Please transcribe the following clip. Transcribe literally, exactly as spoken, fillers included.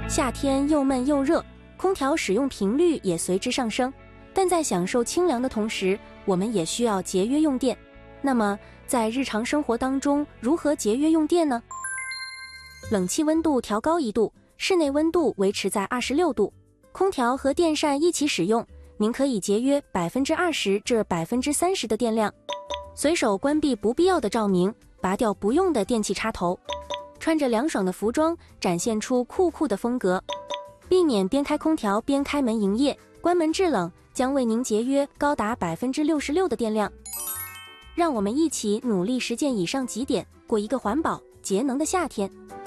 夏天又闷又热，空调使用频率也随之上升。但在享受清凉的同时，我们也需要节约用电。那么，在日常生活当中，如何节约用电呢？冷气温度调高一度，室内温度维持在二十六度，空调和电扇一起使用，您可以节约 百分之二十 至 百分之三十 的电量。随手关闭不必要的照明，拔掉不用的电器插头，穿着凉爽的服装，展现出酷酷的风格。避免边开空调边开门营业，关门制冷将为您节约高达 百分之六十六 的电量。让我们一起努力实践以上几点，过一个环保节能的夏天。